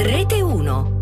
Rete 1.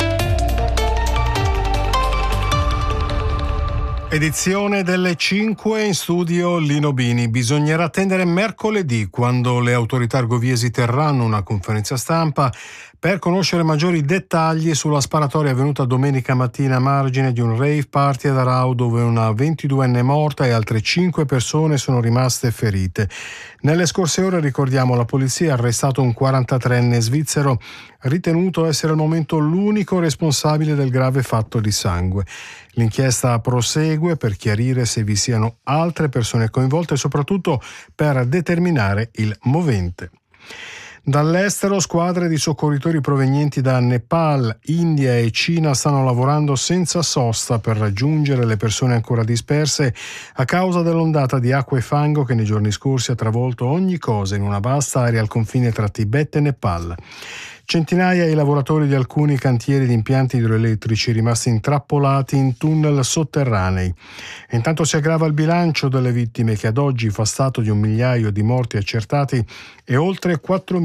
Edizione delle 5, in studio Lino Bini. Bisognerà attendere mercoledì, quando le autorità argoviesi terranno una conferenza stampa per conoscere maggiori dettagli sulla sparatoria avvenuta domenica mattina a margine di un rave party ad Arau, dove una 22enne è morta e altre 5 persone sono rimaste ferite. Nelle scorse ore, ricordiamo, la polizia ha arrestato un 43enne svizzero ritenuto essere al momento l'unico responsabile del grave fatto di sangue. L'inchiesta prosegue per chiarire se vi siano altre persone coinvolte e soprattutto per determinare il movente. Dall'estero, squadre di soccorritori provenienti da Nepal, India e Cina stanno lavorando senza sosta per raggiungere le persone ancora disperse a causa dell'ondata di acqua e fango che nei giorni scorsi ha travolto ogni cosa in una vasta area al confine tra Tibet e Nepal. Centinaia i lavoratori di alcuni cantieri di impianti idroelettrici rimasti intrappolati in tunnel sotterranei. E intanto si aggrava il bilancio delle vittime, che ad oggi fa stato di 1 migliaio di morti accertati e oltre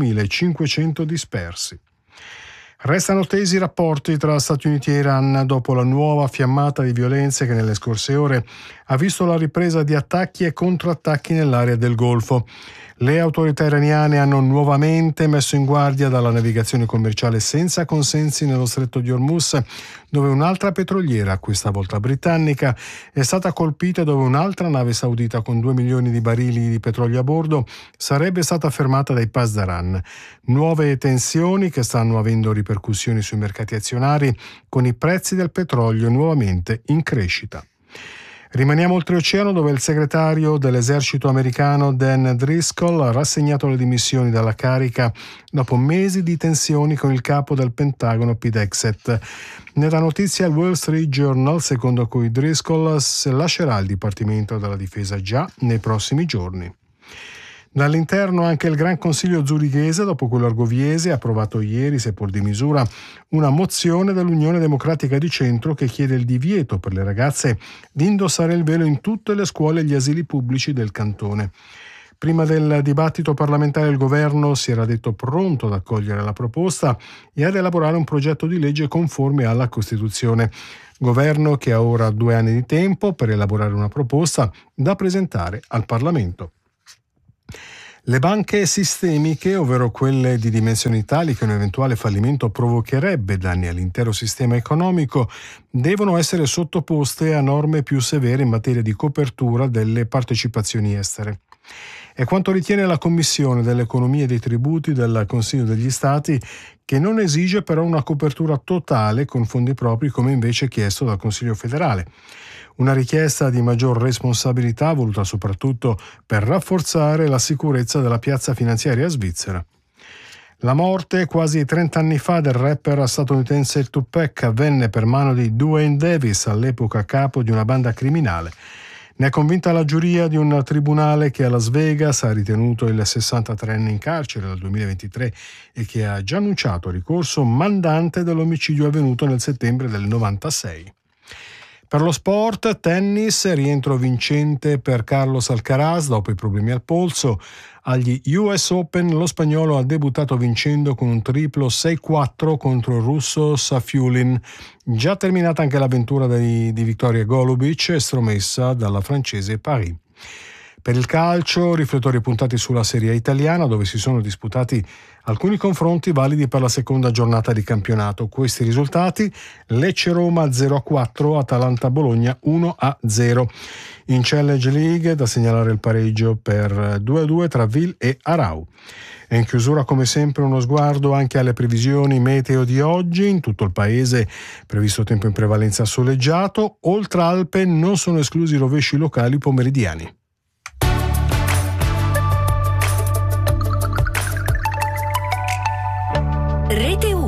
4.500 dispersi. Restano tesi i rapporti tra Stati Uniti e Iran dopo la nuova fiammata di violenze che nelle scorse ore ha visto la ripresa di attacchi e contrattacchi nell'area del Golfo. Le autorità iraniane hanno nuovamente messo in guardia dalla navigazione commerciale senza consensi nello stretto di Hormuz, dove un'altra petroliera, questa volta britannica, è stata colpita, dove un'altra nave saudita con 2 milioni di barili di petrolio a bordo sarebbe stata fermata dai Pasdaran. Nuove tensioni che stanno avendo ripercussioni sui mercati azionari, con i prezzi del petrolio nuovamente in crescita. Rimaniamo oltreoceano, dove il segretario dell'esercito americano Dan Driscoll ha rassegnato le dimissioni dalla carica dopo mesi di tensioni con il capo del Pentagono Pete Hegseth. Ne dà notizia il Wall Street Journal, secondo cui Driscoll lascerà il Dipartimento della Difesa già nei prossimi giorni. Dall'interno anche il Gran Consiglio zurighese, dopo quello argoviese, ha approvato ieri, seppur di misura, una mozione dell'Unione Democratica di Centro che chiede il divieto per le ragazze di indossare il velo in tutte le scuole e gli asili pubblici del cantone. Prima del dibattito parlamentare il governo si era detto pronto ad accogliere la proposta e ad elaborare un progetto di legge conforme alla Costituzione. Governo che ha ora 2 anni di tempo per elaborare una proposta da presentare al Parlamento. Le banche sistemiche, ovvero quelle di dimensioni tali che un eventuale fallimento provocherebbe danni all'intero sistema economico, devono essere sottoposte a norme più severe in materia di copertura delle partecipazioni estere. È quanto ritiene la Commissione dell'Economia e dei Tributi del Consiglio degli Stati, che non esige però una copertura totale con fondi propri come invece chiesto dal Consiglio federale. Una richiesta di maggior responsabilità voluta soprattutto per rafforzare la sicurezza della piazza finanziaria svizzera. La morte quasi 30 anni fa del rapper statunitense Tupac avvenne per mano di Duane Davis, all'epoca capo di una banda criminale. Ne è convinta la giuria di un tribunale che a Las Vegas ha ritenuto il 63enne in carcere dal 2023 e che ha già annunciato ricorso mandante dell'omicidio avvenuto nel settembre del 96. Per lo sport, tennis, rientro vincente per Carlos Alcaraz dopo i problemi al polso. Agli US Open lo spagnolo ha debuttato vincendo con un triplo 6-4 contro il russo Safiulin. Già terminata anche l'avventura di Victoria Golubic, estromessa dalla francese Paris. Per il calcio, riflettori puntati sulla Serie A italiana, dove si sono disputati alcuni confronti validi per la seconda giornata di campionato. Questi risultati: Lecce-Roma 0-4, Atalanta-Bologna 1-0. In Challenge League da segnalare il pareggio per 2-2 tra Ville e Arau. E in chiusura, come sempre, uno sguardo anche alle previsioni meteo di oggi. In tutto il paese previsto tempo in prevalenza soleggiato. Oltre Alpe non sono esclusi rovesci locali pomeridiani. Rete